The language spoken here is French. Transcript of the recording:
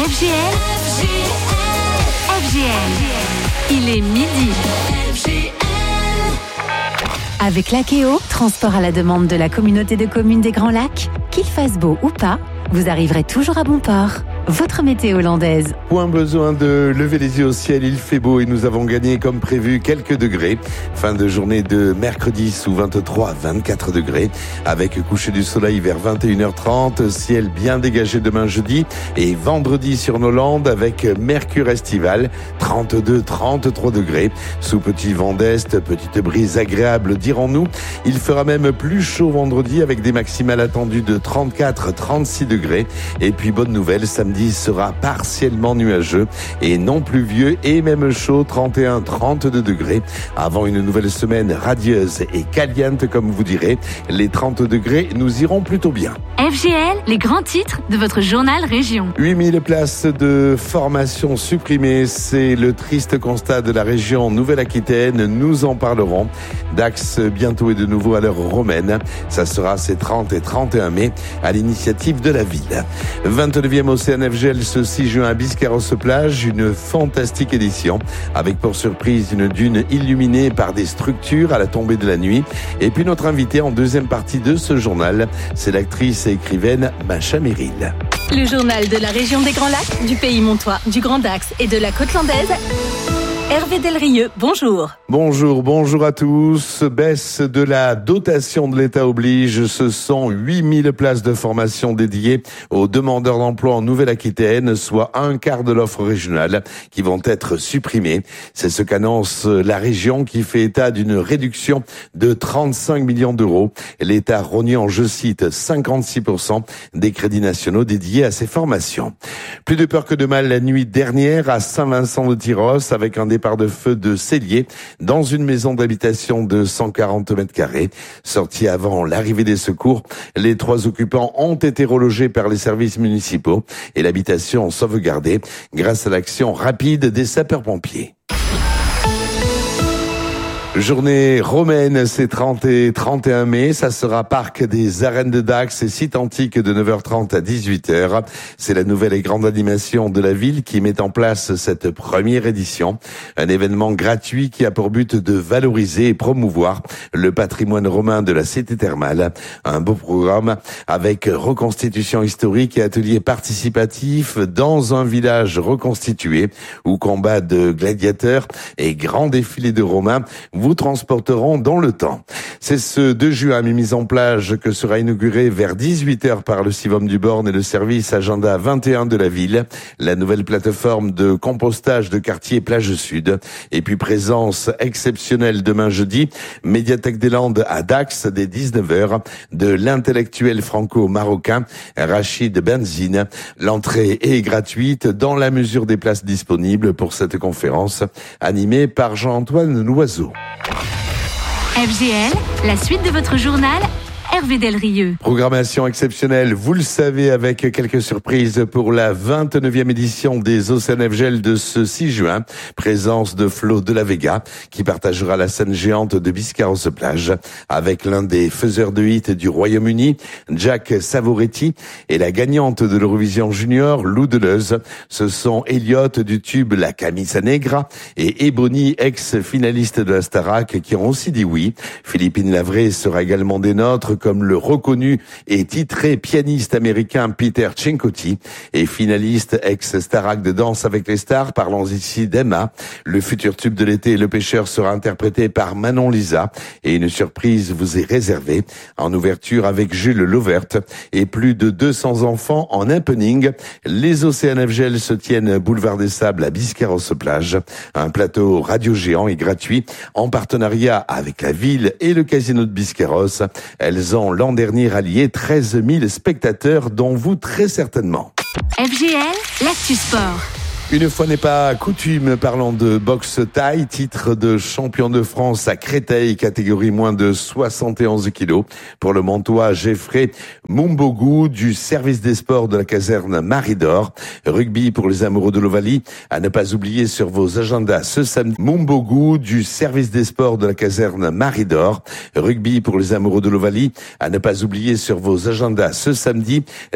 FGL, il est midi. Avec l'Akeo, transport à la demande de la communauté de communes des Grands Lacs, qu'il fasse beau ou pas, vous arriverez toujours à bon port. Votre météo hollandaise. Point besoin de lever les yeux au ciel, il fait beau et nous avons gagné comme prévu quelques degrés. Fin de journée de mercredi sous 23 à 24 degrés avec coucher du soleil vers 21h30, ciel bien dégagé demain jeudi et vendredi sur nos landes avec mercure estival 32-33 degrés sous petit vent d'est, petite brise agréable dirons-nous. Il fera même plus chaud vendredi avec des maximales attendues de 34-36 degrés et puis bonne nouvelle, samedi sera partiellement nuageux et non pluvieux et même chaud 31-32 degrés avant une nouvelle semaine radieuse et caliente comme vous direz. Les 30 degrés nous iront plutôt bien. FGL, les grands titres de votre journal région. 8000 places de formation supprimées, c'est le triste constat de la région Nouvelle-Aquitaine. Nous en parlerons. Dax bientôt est de nouveau à l'heure romaine. Ça sera ces 30 et 31 mai à l'initiative de la ville. 29e Océan FGL ce 6 juin à Biscarrosse-Plage, une fantastique édition avec pour surprise une dune illuminée par des structures à la tombée de la nuit. Et puis notre invitée en deuxième partie de ce journal, c'est l'actrice et écrivaine Macha Merrill. Le journal de la région des Grands Lacs, du pays montois, du Grand Dax et de la côte landaise. Hervé Delrieux, bonjour. Bonjour à tous. Baisse de la dotation de l'État oblige. Ce sont 8000 places de formation dédiées aux demandeurs d'emploi en Nouvelle-Aquitaine, soit un quart de l'offre régionale qui vont être supprimées. C'est ce qu'annonce la région qui fait état d'une réduction de 35 millions d'euros. L'État rognant, je cite, 56% des crédits nationaux dédiés à ces formations. Plus de peur que de mal la nuit dernière à Saint-Vincent-de-Tyrosse avec un départ de feu de cellier dans une maison d'habitation de 140 mètres carrés. Sortis avant l'arrivée des secours, les 3 occupants ont été relogés par les services municipaux et l'habitation sauvegardée grâce à l'action rapide des sapeurs-pompiers. Journée romaine, c'est 30 et 31 mai. Ça sera parc des Arènes de Dax et site antique de 9h30 à 18h. C'est la nouvelle et grande animation de la ville qui met en place cette première édition. Un événement gratuit qui a pour but de valoriser et promouvoir le patrimoine romain de la cité thermale. Un beau programme avec reconstitution historique et ateliers participatifs dans un village reconstitué où combat de gladiateurs et grands défilés de Romains vous transporteront dans le temps. C'est ce 2 juin à Mise en Plage que sera inauguré vers 18h par le Civom du Born et le service Agenda 21 de la ville, la nouvelle plateforme de compostage de quartier Plage Sud. Et puis présence exceptionnelle demain jeudi, Médiathèque des Landes à Dax dès 19h de l'intellectuel franco-marocain Rachid Benzine. L'entrée est gratuite dans la mesure des places disponibles pour cette conférence animée par Jean-Antoine Loiseau. FGL, la suite de votre journal, Hervé Delrieux. Programmation exceptionnelle, vous le savez, avec quelques surprises pour la 29e édition des Océan FGL de ce 6 juin. Présence de Flo de la Vega, qui partagera la scène géante de Biscarrosse-Plage avec l'un des faiseurs de hits du Royaume-Uni, Jack Savoretti, et la gagnante de l'Eurovision Junior, Lou Deleuze. Ce sont Elliot du tube La Camisa Negra et Ebony, ex-finaliste de la Starac, qui ont aussi dit oui. Philippine Lavray sera également des nôtres, comme le reconnu et titré pianiste américain Peter Cincotti et finaliste ex-Starac de Danse avec les stars. Parlons ici d'Emma. Le futur tube de l'été, Le Pêcheur, sera interprété par Manon Lisa et une surprise vous est réservée en ouverture avec Jules Lauvert et plus de 200 enfants en happening. Les Océan FGL se tiennent boulevard des Sables à Biscarrosse-Plage. Un plateau radio géant et gratuit en partenariat avec la ville et le casino de Biscarrosse. Elles ont l'an dernier rallié 13 000 spectateurs, dont vous très certainement. FGL, l'actu sport. Une fois n'est pas coutume, parlons de boxe thaï, titre de champion de France à Créteil, catégorie moins de 71 kilos. Pour le Montois Geoffrey Mumbogu du service des sports de la caserne Marie d'Or. Rugby pour les amoureux de l'Ovalie, à ne pas oublier sur vos agendas ce samedi. Mumbogu du service des sports de la caserne Marie d'Or. Rugby pour les amoureux de l'Ovalie, à ne pas oublier sur vos agendas ce samedi.